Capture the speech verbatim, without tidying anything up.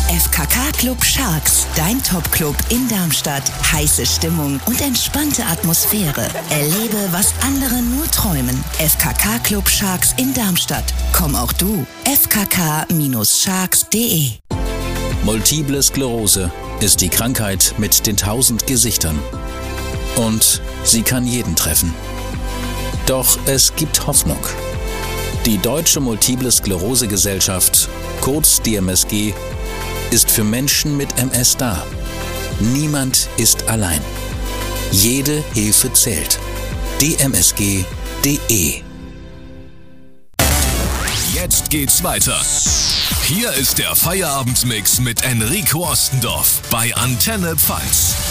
F K K Club Sharks, dein Top-Club in Darmstadt. Heiße Stimmung und entspannte Atmosphäre. Erlebe, was andere nur träumen. F K K Club Sharks in Darmstadt. Komm auch du. f k k sharks punkt de. Multiple Sklerose ist die Krankheit mit den tausend Gesichtern. Und sie kann jeden treffen. Doch es gibt Hoffnung. Die Deutsche Multiple Sklerose Gesellschaft, kurz D M S G, ist für Menschen mit M S da. Niemand ist allein. Jede Hilfe zählt. d m s g punkt de. Jetzt geht's weiter. Hier ist der Feierabendmix mit Enrico Ostendorf bei Antenne Pfalz.